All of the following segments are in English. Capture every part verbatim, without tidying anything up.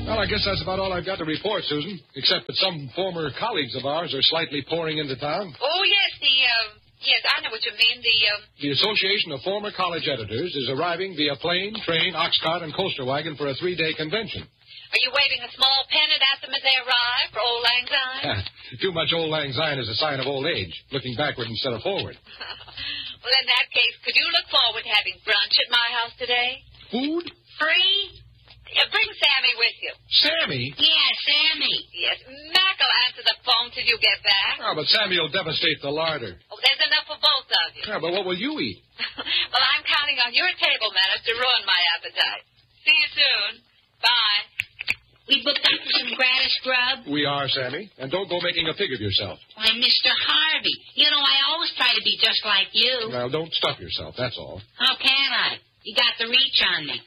Well, I guess that's about all I've got to report, Susan, except that some former colleagues of ours are slightly pouring into town. Oh, yes, the, uh, yes, I know what you mean, the, um... The Association of Former College Editors is arriving via plane, train, ox cart, and coaster wagon for a three-day convention. Are you waving a small pennant at them as they arrive for old lang syne? Too much old lang syne is a sign of old age, looking backward instead of forward. Well, in that case, could you look forward to having brunch at my house today? Food? Free? Yeah, bring Sammy with you. Sammy? Yeah, Sammy. Yes, Mac will answer the phone till you get back. Oh, but Sammy will devastate the larder. Oh, there's enough for both of you. Yeah, but what will you eat? Well, I'm counting on your table manners to ruin my appetite. See you soon. Bye. We booked up for some gratis grub? We are, Sammy. And don't go making a pig of yourself. Why, Mister Harvey, you know I always try to be just like you. Well, don't stuff yourself, that's all. How can I? You got the reach on me.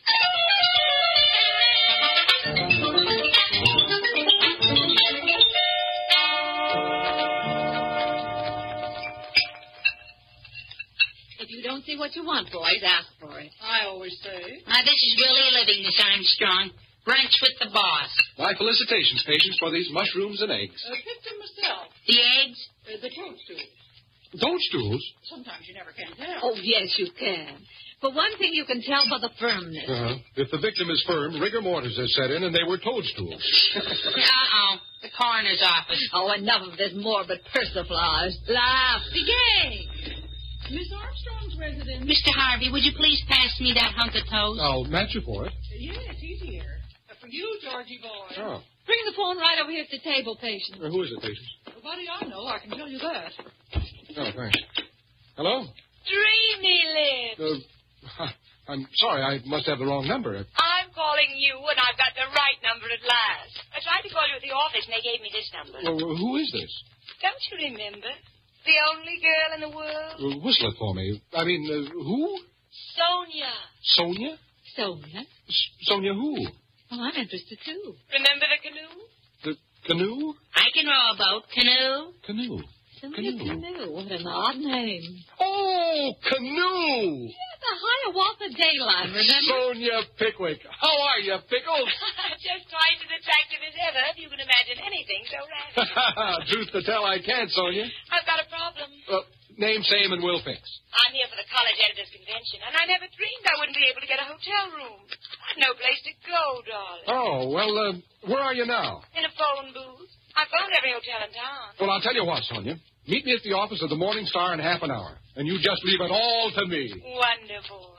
If you don't see what you want, boys, ask for it. I always say. Now, this is really a living, Miss Armstrong. Brunch with the boss. My felicitations, patients, for these mushrooms and eggs. I picked them myself. The eggs? Uh, the toadstools. Toadstools? Sometimes you never can tell. Oh, yes, you can. For one thing, you can tell by the firmness. Uh-huh. If the victim is firm, rigor mortis has set in, and they were toadstools. Uh-oh. The coroner's office. Oh, enough of this morbid persiflage. Laugh. The game. Miss Armstrong's residence. Mister Harvey, would you please pass me that hunk of toast? I'll match you for it. Yes, he's here. Uh, for you, Georgie boy. Oh. Bring the phone right over here to the table, patient. Uh, who is it, patient? Well, what do I know? I can tell you that. Oh, thanks. Hello? Dreamy lips. Uh, I'm sorry, I must have the wrong number. I'm calling you, and I've got the right number at last. I tried to call you at the office, and they gave me this number. Well, who is this? Don't you remember? The only girl in the world? Uh, whistle it for me. I mean, uh, who? Sonia. Sonia? Sonia? S- Sonia who? Oh, I'm interested, too. Remember the canoe? The canoe? I can row a boat. Canoe? Canoe. Sonia Canoe. Canoe. What an odd name. Oh, canoe! Yeah, the Hiawatha Dayline, remember? Sonia Pickwick. How are you, Pickles? Just twice as attractive as ever, if you can imagine anything so random. Truth to tell, I can't, Sonia. I've got a problem. Uh, name same and we'll fix. I'm here for the college editors' convention, and I never dreamed I wouldn't be able to get a hotel room. I've no place to go, darling. Oh, well, uh, where are you now? In a phone booth. I phoned every hotel in town. Well, I'll tell you what, Sonia. Meet me at the office of the Morning Star in half an hour, and you just leave it all to me. Wonderful.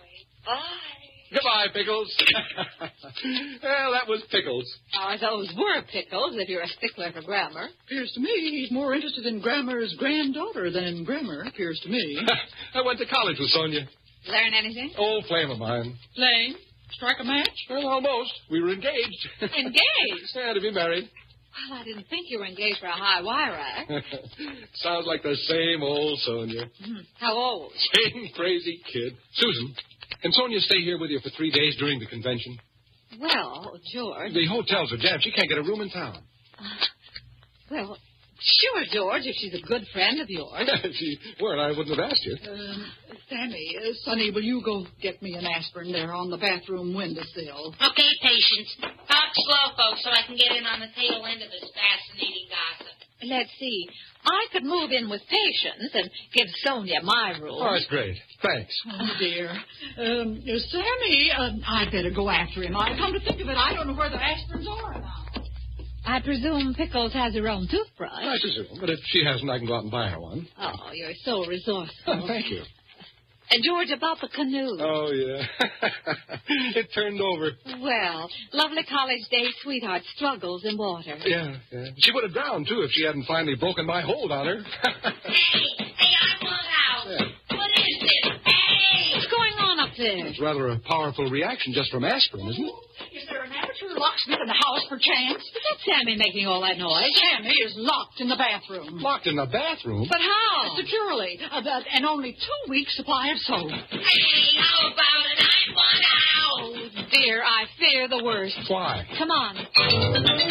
Bye. Goodbye, Pickles. Well, that was Pickles. Oh, those were pickles, if you're a stickler for grammar. Appears to me he's more interested in Grammer's granddaughter than in grammar, appears to me. I went to college with Sonia. Learn anything? Old flame of mine. Lane, strike a match? Well, almost. We were engaged. Engaged? Yeah, to be married. Well, I didn't think you were engaged for a high wire act. Sounds like the same old Sonia. Hmm. How old? Same crazy kid. Susan, can Sonia stay here with you for three days during the convention? Well, George. The hotels are jammed. She can't get a room in town. Uh, well, sure, George, if she's a good friend of yours. If she weren't, I wouldn't have asked you. Uh, Sammy, uh, Sonny, will you go get me an aspirin there on the bathroom windowsill? Okay, patience. Talk slow, folks, so I can get in on the tail end of this fascinating gossip. Let's see. I could move in with Patience and give Sonia my room. Oh, that's great. Thanks. Oh, dear. Um, uh, Sammy, uh, I'd better go after him. I come to think of it, I don't know where the aspirins are now. I presume Pickles has her own toothbrush. I presume. But if she hasn't, I can go out and buy her one. Oh, you're so resourceful. Thank you. And George, about the canoe. Oh, yeah. It turned over. Well, lovely college day sweetheart struggles in water. Yeah, yeah. She would have drowned, too, if she hadn't finally broken my hold on her. Hey, hey, I want out. Yeah. What is this? Hey! What's going on up there? It's rather a powerful reaction just from aspirin, isn't it? Is there an amateur locksmith in the house, perchance? Is that Sammy making all that noise? Sammy is locked in the bathroom. Locked in the bathroom? But how? Securely. Uh, that, and only two weeks' supply of soap. Hey, how about it? I want out. Dear, I fear the worst. Why? Come on.